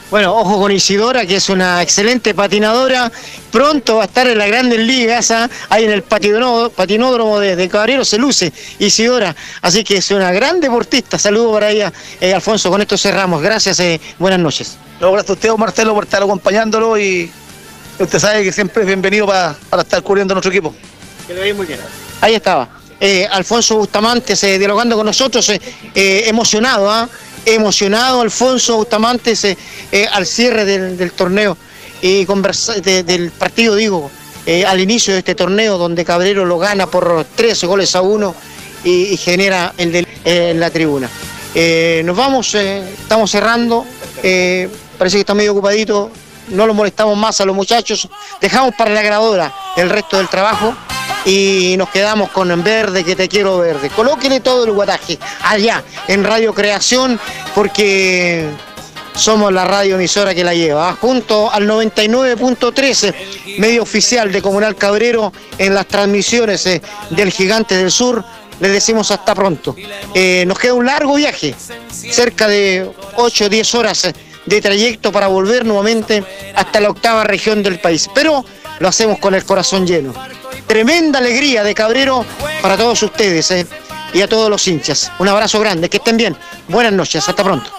Bueno, ojo con Isidora, que es una excelente patinadora. Pronto va a estar en las Grandes Ligas, ahí en el patinódromo de Cabrero se luce Isidora. Así que es una gran deportista. Saludos para ella, Alfonso. Con esto cerramos. Gracias, buenas noches. No, gracias a usted, don Marcelo, por estar acompañándolo y usted sabe que siempre es bienvenido para estar cubriendo a nuestro equipo. Que le vaya muy bien. Ahí estaba. Alfonso Bustamante dialogando con nosotros, emocionado, emocionado Alfonso Bustamante al cierre del torneo y del partido, digo, al inicio de este torneo donde Cabrero lo gana por 13 goles a 1 y genera en la tribuna. Nos vamos, estamos cerrando, parece que está medio ocupadito, no lo molestamos más a los muchachos, dejamos para la grabadora el resto del trabajo. Y nos quedamos con En Verde, que te quiero verde. Colóquenle todo el guataje allá en Radio Creación, porque somos la radioemisora que la lleva. Junto al 99.13, medio oficial de Comunal Cabrero, en las transmisiones del Gigante del Sur, les decimos hasta pronto. Nos queda un largo viaje, cerca de 8 o 10 horas de trayecto para volver nuevamente hasta la 8ª región del país. Pero lo hacemos con el corazón lleno. Tremenda alegría de Cabrero para todos ustedes y a todos los hinchas. Un abrazo grande, que estén bien. Buenas noches, hasta pronto.